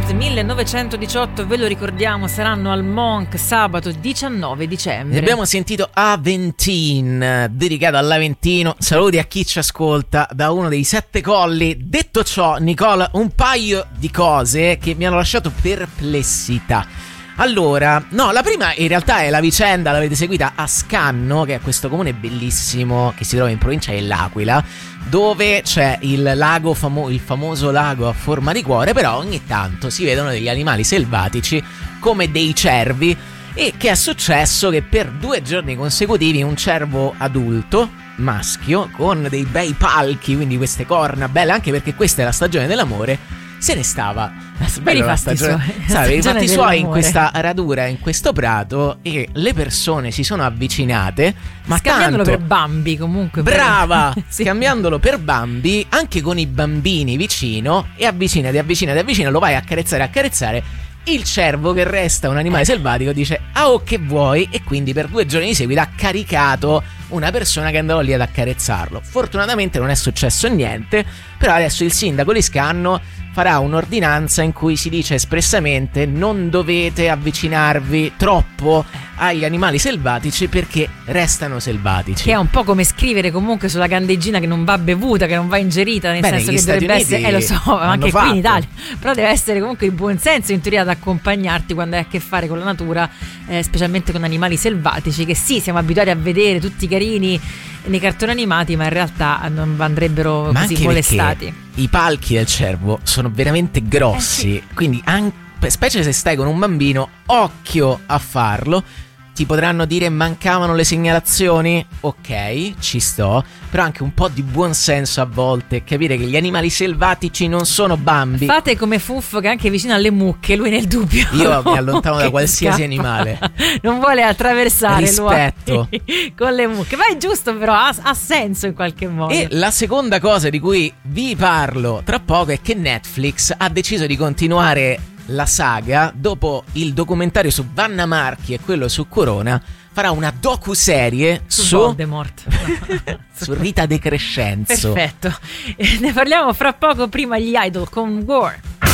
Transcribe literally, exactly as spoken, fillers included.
Ghost millenovecentodiciotto, ve lo ricordiamo, saranno al Monk sabato diciannove dicembre. E abbiamo sentito Aventin, dedicato all'Aventino. Saluti a chi ci ascolta da uno dei sette colli. Detto ciò, Nicola, un paio di cose che mi hanno lasciato perplessità. Allora, no, la prima in realtà è la vicenda, l'avete seguita, a Scanno, che è questo comune bellissimo che si trova in provincia dell'Aquila, dove c'è il lago famo- il famoso lago a forma di cuore, però ogni tanto si vedono degli animali selvatici come dei cervi. E che è successo che per due giorni consecutivi un cervo adulto, maschio, con dei bei palchi, quindi queste corna belle, anche perché questa è la stagione dell'amore, se ne stava per i fatti suoi, sai, i fatti suoi in questa radura, in questo prato, e le persone si sono avvicinate, ma scambiandolo tanto, per Bambi comunque. Brava! Per... sì. Scambiandolo per Bambi, anche con i bambini vicino, e avvicinati, avvicinati, avvicinati, lo vai a accarezzare, accarezzare. Il cervo, che resta un animale selvatico, dice ah, oh, che vuoi? E quindi per due giorni di seguito ha caricato una persona che andava lì ad accarezzarlo. Fortunatamente non è successo niente, però adesso il sindaco di Scanno farà un'ordinanza in cui si dice espressamente non dovete avvicinarvi troppo agli animali selvatici perché restano selvatici. Che è un po' come scrivere comunque sulla candeggina che non va bevuta, che non va ingerita, nel Bene, senso gli che Stati dovrebbe Uniti essere, eh lo so, anche fatto. qui in Italia, però deve essere comunque il buon senso in teoria ad accompagnarti quando hai a che fare con la natura, eh, specialmente con animali selvatici che sì, siamo abituati a vedere tutti carini nei cartoni animati, ma in realtà non andrebbero ma così molestati. I palchi del cervo sono veramente grossi, eh sì. Quindi anche, specie se stai con un bambino, occhio a farlo. Ti potranno dire mancavano le segnalazioni, ok, ci sto, però anche un po' di buon senso a volte, capire che gli animali selvatici non sono Bambi. Fate come Fuffo, che è anche vicino alle mucche, lui nel dubbio io mi allontano da qualsiasi scappa. Animale, non vuole attraversare rispetto con le mucche, ma è giusto, però ha, ha senso in qualche modo. E la seconda cosa di cui vi parlo tra poco è che Netflix ha deciso di continuare la saga. Dopo il documentario su Vanna Marchi e quello su Corona, farà una docuserie su, su Voldemort su Rita De Crescenzo. Perfetto, ne parliamo fra poco. Prima gli Idol con War.